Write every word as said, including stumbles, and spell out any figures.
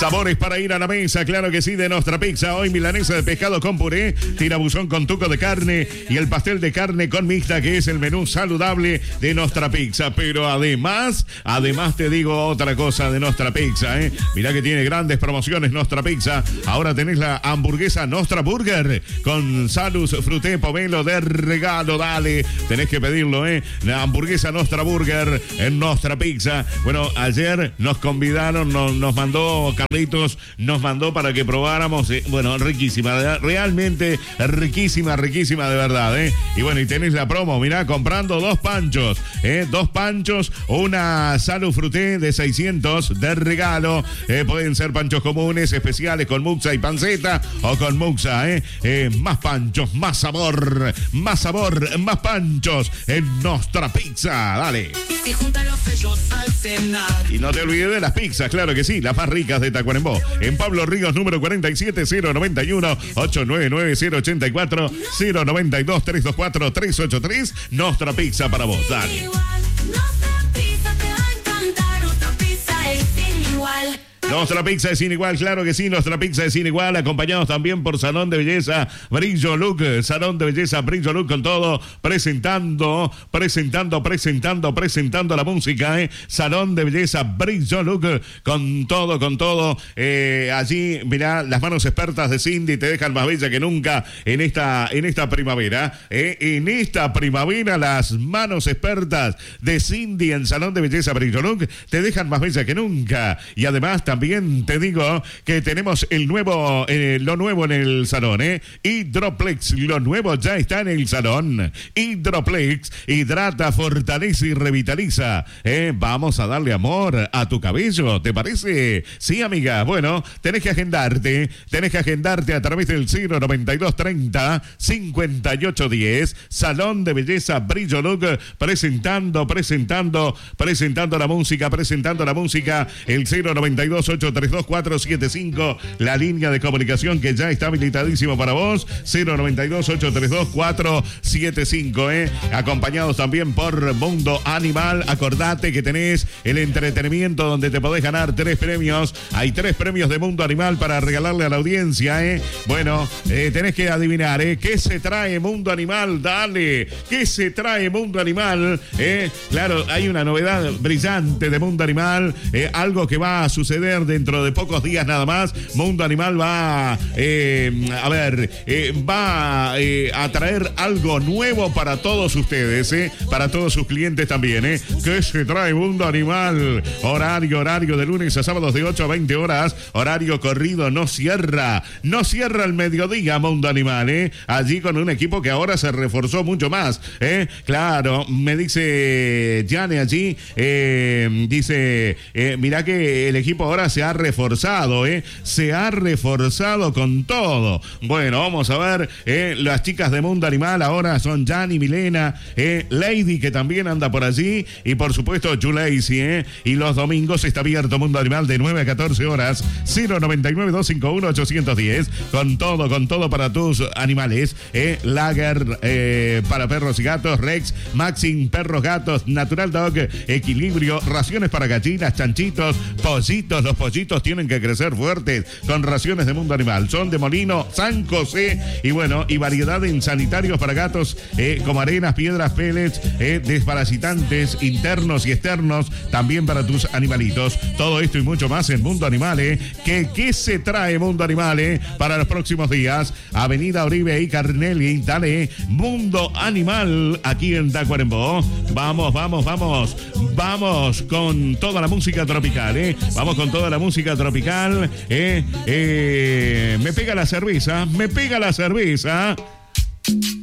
Sabores para ir a la mesa, claro que sí, de Nostra Pizza. Hoy milanesa de pescado con puré, tirabuzón con tuco de carne y el pastel de carne con mixta, que es el menú saludable de Nostra Pizza. Pero además, además te digo otra cosa de Nostra Pizza, ¿eh? Mirá que tiene grandes promociones Nostra Pizza. Ahora tenés la hamburguesa Nostra Burger con salus, fruté, pomelo de regalo, dale. Tenés que pedirlo, ¿eh? La hamburguesa Nostra Burger en Nostra Pizza. Bueno, ayer nos convidaron, nos, nos mandó Carlitos, nos mandó para que probáramos. Eh, bueno, riquísima, realmente riquísima, riquísima de verdad, ¿eh? Y bueno, y tenés la promo, mirá, comprando dos panchos, ¿eh? Dos panchos, una salud fruté de seiscientos de regalo. Eh, pueden ser panchos comunes, especiales con muxa y panceta o con muxa, ¿eh? Eh, más panchos, más sabor, más sabor, más panchos en Nostra Pizza, dale. Y no te olvides de las pizzas, claro que sí, las más ricas de Tacuarembó. En Pablo Ríos, número cuarenta y siete, cero noventa y uno, ocho nueve nueve, cero ochenta y cuatro, cero noventa y dos, trescientos veinticuatro, trescientos ochenta y tres. Nostra Pizza para vos, dale. Nostra Pizza es sin igual, claro que sí, Nostra Pizza es sin igual, acompañados también por Salón de Belleza Brillo Look, Salón de Belleza Brillo Look con todo, presentando, presentando, presentando, presentando la música, ¿eh? Salón de Belleza Brillo Look con todo, con todo, eh, allí, mirá, las manos expertas de Cindy te dejan más bella que nunca en esta, en esta primavera, ¿eh? En esta primavera las manos expertas de Cindy en Salón de Belleza Brillo Look te dejan más bella que nunca, y además también También te digo que tenemos el nuevo, eh, lo nuevo en el salón, ¿eh? Hidroplex, lo nuevo ya está en el salón. Hidroplex, hidrata, fortalece y revitaliza. ¿Eh? Vamos a darle amor a tu cabello, ¿te parece? Sí, amiga. Bueno, tenés que agendarte, tenés que agendarte a través del cero noventa y dos treinta, cincuenta y ocho diez. Salón de Belleza Brillo Look, presentando, presentando, presentando la música, presentando la música, el cero noventa y dos ocho tres dos cuatro siete cinco, la línea de comunicación que ya está habilitadísimo para vos, cero noventa y dos ocho tres dos cuatro siete cinco, eh. Acompañados también por Mundo Animal. Acordate que tenés el entretenimiento donde te podés ganar tres premios. Hay tres premios de Mundo Animal para regalarle a la audiencia, eh. Bueno, eh, tenés que adivinar, eh. ¿Qué se trae Mundo Animal? Dale. ¿Qué se trae Mundo Animal? Eh. Claro, hay una novedad brillante de Mundo Animal, eh, algo que va a suceder dentro de pocos días nada más. Mundo Animal va eh, a ver eh, va eh, a traer algo nuevo para todos ustedes, eh, para todos sus clientes también, eh. ¿Qué se trae Mundo Animal? Horario, horario de lunes a sábados de ocho a veinte horas, horario corrido, no cierra, no cierra el mediodía Mundo Animal, eh. Allí con un equipo que ahora se reforzó mucho más, eh. Claro, me dice Jane allí, eh, dice, eh, mirá que el equipo ahora se ha reforzado, ¿eh? Se ha reforzado con todo. Bueno, vamos a ver, ¿eh? Las chicas de Mundo Animal ahora son Jan y Milena, ¿eh? Lady, que también anda por allí, y por supuesto Julacy, ¿eh? Y los domingos está abierto Mundo Animal de nueve a catorce horas, cero noventa y nueve dos cincuenta y uno ochocientos diez, con todo, con todo para tus animales, ¿eh? Lager, eh, para perros y gatos, Rex, Maxim, perros, gatos, Natural Dog, Equilibrio, raciones para gallinas, chanchitos, pollitos. Los pollitos tienen que crecer fuertes con raciones de Mundo Animal. Son de Molino, San José, y bueno, y variedad en sanitarios para gatos, eh, como arenas, piedras, pellets, eh, desparasitantes internos y externos, también para tus animalitos. Todo esto y mucho más en Mundo Animal, eh. ¿Qué, qué se trae Mundo Animal, eh? Para los próximos días, Avenida Oribe y Carnelli, dale, Mundo Animal, aquí en Tacuarembó. Vamos, vamos, vamos, vamos con toda la música tropical, eh. Vamos con toda la música tropical, eh, eh, me pega la cerveza, me pega la cerveza.